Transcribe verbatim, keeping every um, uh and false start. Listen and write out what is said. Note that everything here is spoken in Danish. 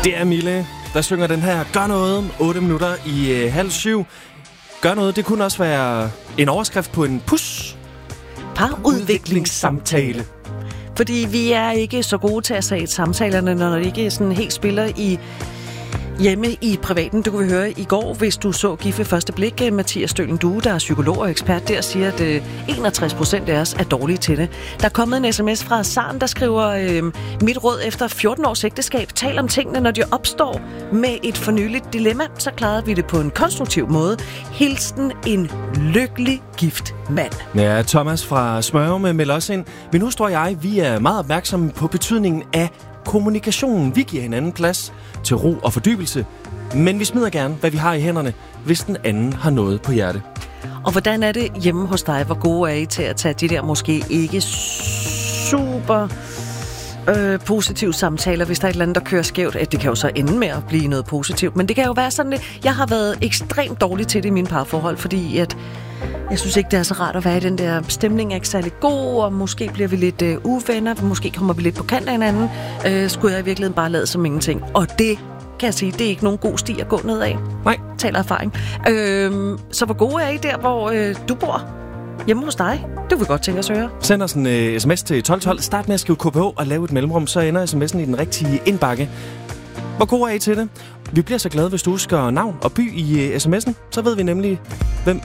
Det er Mille, der synger den her Gør noget, otte minutter i øh, halv syv. Gør noget, det kunne også være en overskrift på en pus. Parudviklingssamtale. Fordi vi er ikke så gode til at sige samtalerne, når det ikke sådan helt spiller i hjemme i privaten. Du kunne vi høre i går, hvis du så Gift ved første blik. Mathias Stølen Due, der er psykolog og ekspert der, siger, at øh, enogtres procent af os er dårlige til det. Der er kommet en sms fra Saren, der skriver, øh, mit råd efter fjorten års ægteskab, tal om tingene, når de opstår med et fornyeligt dilemma, så klarede vi det på en konstruktiv måde. Hilsen en lykkelig gift mand. Ja, Thomas fra Smørum melder også ind. Min hustru og jeg, vi er meget opmærksomme på betydningen af kommunikationen. Vi giver hinanden plads til ro og fordybelse, men vi smider gerne, hvad vi har i hænderne, hvis den anden har noget på hjerte. Og hvordan er det hjemme hos dig? Hvor gode er I til at tage de der måske ikke super øh, positive samtaler, hvis der er et eller andet, der kører skævt? Det kan jo så ende med at blive noget positivt, men det kan jo være sådan lidt. Jeg har været ekstremt dårlig til det i mine parforhold, fordi at jeg synes ikke, det er så rart at være i den der stemning er ikke særlig god, og måske bliver vi lidt øh, uvenner, måske kommer vi lidt på kant af hinanden. Øh, skulle jeg i virkeligheden bare lade som ingenting? Og det kan jeg sige, det er ikke nogen god sti at gå ned af. Nej. Taler erfaring. Øh, så hvor gode er I der, hvor øh, du bor? Hjemme hos dig? Det vil vi godt tænke os at høre. Send os en uh, sms til tolv tolv. Start med at skrive K P H og lave et mellemrum, så ender sms'en i den rigtige indbakke. Hvor gode er I til det? Vi bliver så glade, hvis du husker navn og by i uh, sms'en. Så ved vi nemlig, hvem